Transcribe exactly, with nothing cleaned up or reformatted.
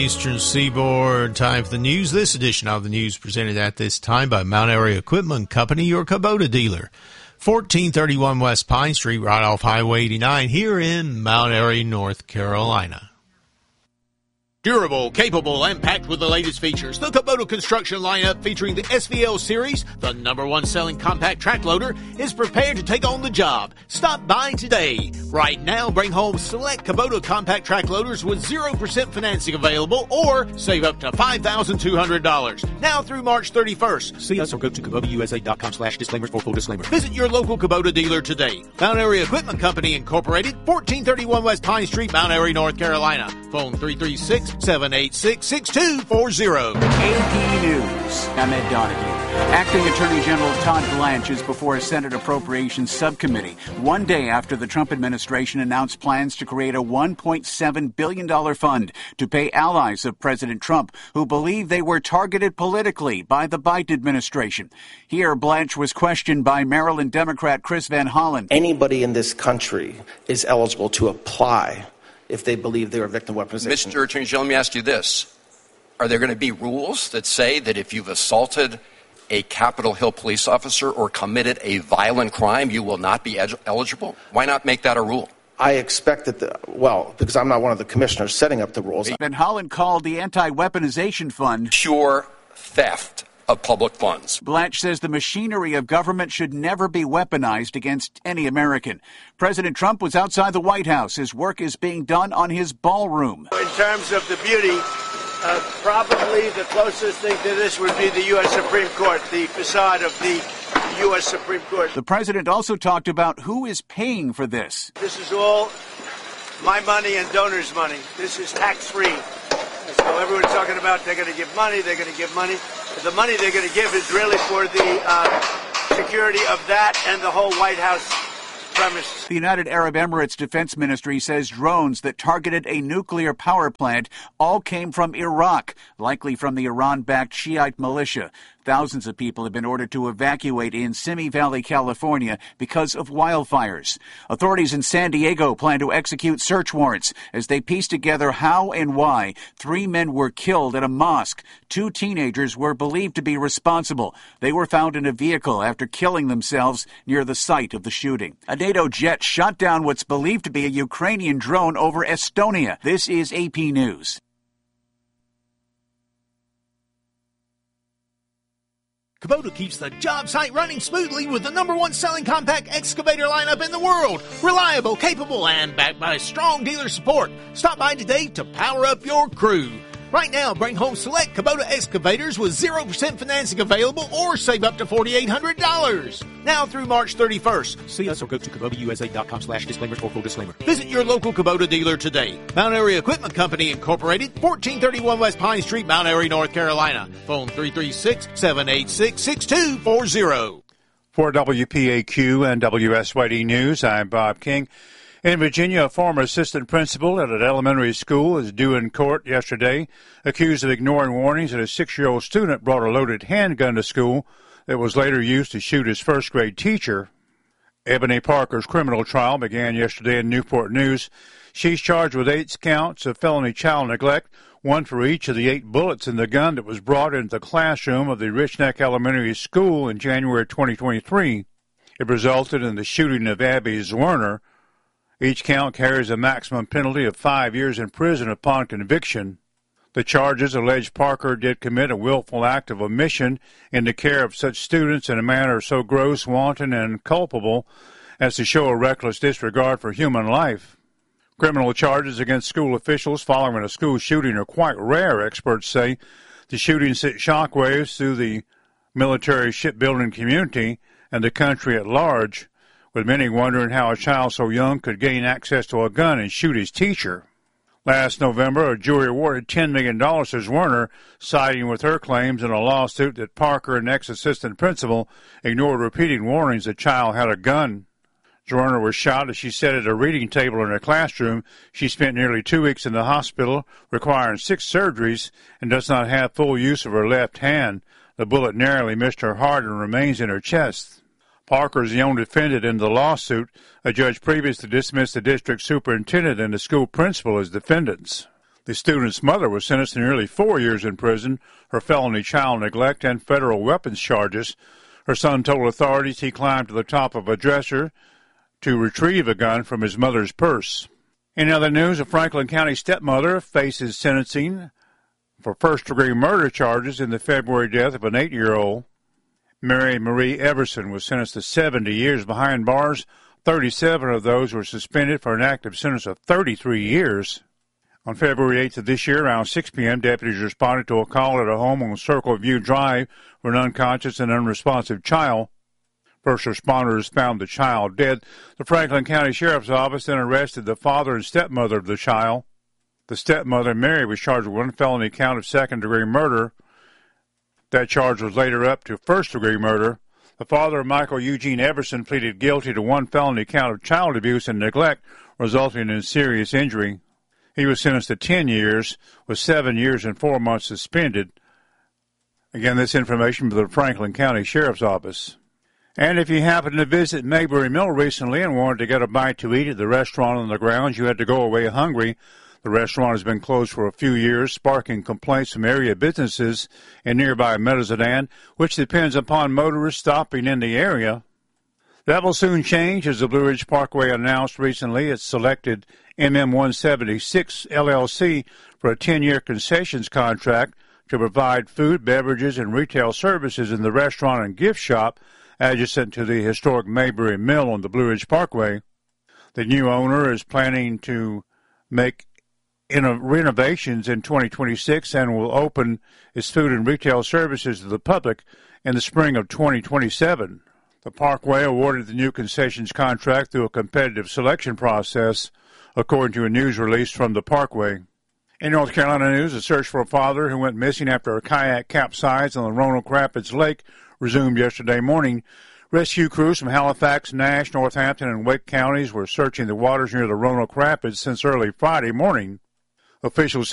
Eastern Seaboard, time for the news. This edition of the news presented at this time by Mount Airy Equipment Company, your Kubota dealer. fourteen thirty-one West Pine Street, right off Highway eighty-nine, here in Mount Airy, North Carolina. Durable, capable, and packed with the latest features. The Kubota construction lineup featuring the S V L series, the number one selling compact track loader, is prepared to take on the job. Stop by today. Right now, bring home select Kubota compact track loaders with zero percent financing available or save up to five thousand two hundred dollars. Now through March thirty-first. See us or go to Kubota U S A dot com slash disclaimers for full disclaimer. Visit your local Kubota dealer today. Mount Airy Equipment Company Incorporated, fourteen thirty-one West Pine Street, Mount Airy, North Carolina. Phone three three six, seven eight six, six two four zero. A P News. I'm Ed Donahue. Acting Attorney General Todd Blanche is before a Senate Appropriations Subcommittee one day after the Trump administration announced plans to create a one point seven billion dollars fund to pay allies of President Trump who believe they were targeted politically by the Biden administration. Here, Blanche was questioned by Maryland Democrat Chris Van Hollen. Anybody in this country is eligible to apply if they believe they're a victim of weaponization. Mister Attorney General, let me ask you this. Are there going to be rules that say that if you've assaulted a Capitol Hill police officer or committed a violent crime, you will not be ed- eligible? Why not make that a rule? I expect that, the, well, because I'm not one of the commissioners setting up the rules. Van Hollen called the anti-weaponization fund pure theft of public funds. Blanche says the machinery of government should never be weaponized against any American. President Trump was outside the White House. His work is being done on his ballroom. In terms of the beauty, uh, probably the closest thing to this would be the U S Supreme Court, the facade of the U S Supreme Court. The president also talked about who is paying for this. This is all my money and donors' money. This is tax-free. So everyone's talking about they're going to give money, they're going to give money. The money they're going to give is really for the uh, security of that and the whole White House premise. The United Arab Emirates Defense Ministry says drones that targeted a nuclear power plant all came from Iraq, likely from the Iran-backed Shiite militia. Thousands of people have been ordered to evacuate in Simi Valley, California, because of wildfires. Authorities in San Diego plan to execute search warrants as they piece together how and why three men were killed at a mosque. Two teenagers were believed to be responsible. They were found in a vehicle after killing themselves near the site of the shooting. A NATO jet shot down what's believed to be a Ukrainian drone over Estonia. This is A P News. Kubota keeps the job site running smoothly with the number one selling compact excavator lineup in the world. Reliable, capable, and backed by strong dealer support. Stop by today to power up your crew. Right now, bring home select Kubota excavators with zero percent financing available or save up to four thousand eight hundred dollars. Now through March thirty-first. See us or go to Kubota U S A dot com slash disclaimers for full disclaimer. Visit your local Kubota dealer today. Mount Airy Equipment Company Incorporated, fourteen thirty-one West Pine Street, Mount Airy, North Carolina. Phone three three six, seven eight six, six two four zero. For W P A Q and W S Y D News, I'm Bob King. In Virginia, a former assistant principal at an elementary school is due in court yesterday, accused of ignoring warnings that a six-year-old student brought a loaded handgun to school that was later used to shoot his first-grade teacher. Ebony Parker's criminal trial began yesterday in Newport News. She's charged with eight counts of felony child neglect, one for each of the eight bullets in the gun that was brought into the classroom of the Rich Neck Elementary School in January twenty twenty-three. It resulted in the shooting of Abby Zwerner. Each count carries a maximum penalty of five years in prison upon conviction. The charges allege Parker did commit a willful act of omission in the care of such students in a manner so gross, wanton, and culpable as to show a reckless disregard for human life. Criminal charges against school officials following a school shooting are quite rare, experts say. The shooting sent shockwaves through the military shipbuilding community and the country at large, with many wondering how a child so young could gain access to a gun and shoot his teacher. Last November, a jury awarded ten million dollars to Zwerner, siding with her claims in a lawsuit that Parker, an ex-assistant principal, ignored repeating warnings the child had a gun. Zwerner was shot as she sat at a reading table in her classroom. She spent nearly two weeks in the hospital, requiring six surgeries, and does not have full use of her left hand. The bullet narrowly missed her heart and remains in her chest. Parker is the only defendant in the lawsuit. A judge previously dismissed the district superintendent and the school principal as defendants. The student's mother was sentenced to nearly four years in prison for felony child neglect and federal weapons charges. Her son told authorities he climbed to the top of a dresser to retrieve a gun from his mother's purse. In other news, a Franklin County stepmother faces sentencing for first-degree murder charges in the February death of an eight-year-old. Mary Marie Everson was sentenced to seventy years behind bars. thirty-seven of those were suspended for an active sentence of thirty-three years. On February eighth of this year, around six p.m., deputies responded to a call at a home on Circle View Drive for an unconscious and unresponsive child. First responders found the child dead. The Franklin County Sheriff's Office then arrested the father and stepmother of the child. The stepmother, Mary, was charged with one felony count of second-degree murder. That charge was later up to first-degree murder. The father, Michael Eugene Everson, pleaded guilty to one felony count of child abuse and neglect, resulting in serious injury. He was sentenced to ten years, with seven years and four months suspended. Again, this information from the Franklin County Sheriff's Office. And if you happened to visit Mayberry Mill recently and wanted to get a bite to eat at the restaurant on the grounds, you had to go away hungry. The restaurant has been closed for a few years, sparking complaints from area businesses in nearby Meadowsdan, which depends upon motorists stopping in the area. That will soon change, as the Blue Ridge Parkway announced recently it selected M M one seventy-six L L C for a ten-year concessions contract to provide food, beverages, and retail services in the restaurant and gift shop adjacent to the historic Mayberry Mill on the Blue Ridge Parkway. The new owner is planning to make renovations in twenty twenty-six and will open its food and retail services to the public in the spring of twenty twenty-seven. The Parkway awarded the new concessions contract through a competitive selection process, according to a news release from the Parkway. In North Carolina news, a search for a father who went missing after a kayak capsized on the Roanoke Rapids Lake resumed yesterday morning. Rescue crews from Halifax, Nash, Northampton, and Wake counties were searching the waters near the Roanoke Rapids since early Friday morning. Officials